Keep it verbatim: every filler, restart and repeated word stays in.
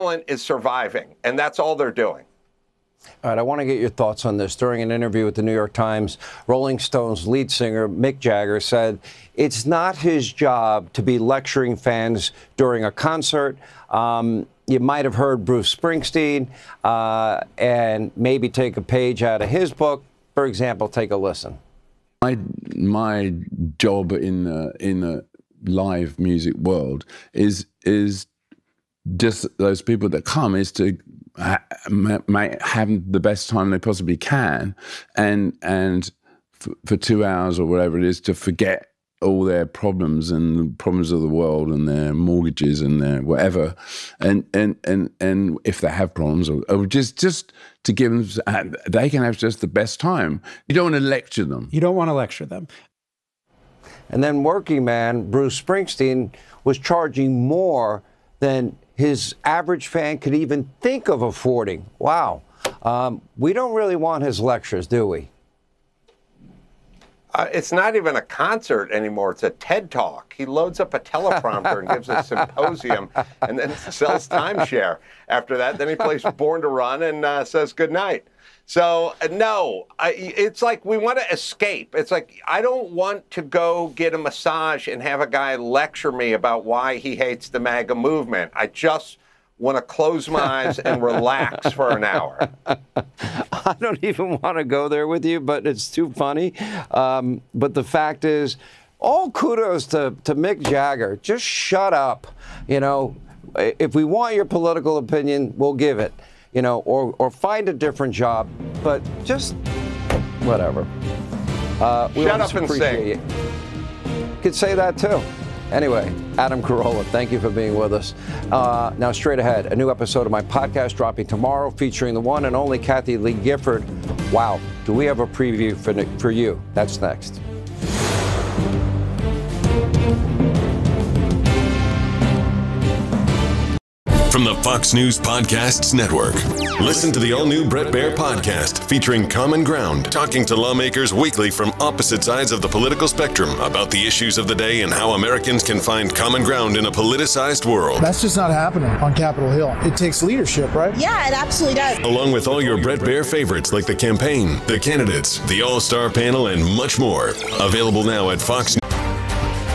is surviving, and that's all they're doing. All right, I want to get your thoughts on this. During an interview with the New York Times, Rolling Stones lead singer Mick Jagger said it's not his job to be lecturing fans during a concert. Um, you might have heard Bruce Springsteen uh, and maybe take a page out of his book. For example, take a listen. My, my job in the, in the live music world is, is just those people that come is to ha have the best time they possibly can, and and for two hours or whatever it is, to forget all their problems and the problems of the world and their mortgages and their whatever, and and and and if they have problems, or, or just just to give them, they can have just the best time. You don't want to lecture them. You don't want to lecture them. And then working man Bruce Springsteen was charging more than his average fan could even think of affording. Wow. Um, we don't really want his lectures, do we? Uh, it's not even a concert anymore. It's a TED Talk. He loads up a teleprompter and gives a symposium and then sells timeshare. After that, then he plays Born to Run and uh, says goodnight. So, uh, no, I, it's like we want to escape. It's like I don't want to go get a massage and have a guy lecture me about why he hates the MAGA movement. I just want to close my eyes and relax for an hour. I don't even want to go there with you, but it's too funny. Um, but the fact is, all kudos to, to Mick Jagger. Just shut up. You know, if we want your political opinion, we'll give it. You know, or, or find a different job, but just whatever. Uh, we Shut up and sing. You. you could say that too. Anyway, Adam Carolla, thank you for being with us. Uh, now, straight ahead, a new episode of my podcast dropping tomorrow featuring the one and only Kathie Lee Gifford. Wow, do we have a preview for, for you? That's next. From the Fox News Podcasts Network. Listen to the all-new Bret Baier podcast featuring Common Ground, talking to lawmakers weekly from opposite sides of the political spectrum about the issues of the day and how Americans can find common ground in a politicized world. That's just not happening on Capitol Hill. It takes leadership, right? Yeah, it absolutely does. Along with all your Bret Baier favorites like the campaign, the candidates, the all-star panel, and much more. Available now at Fox News.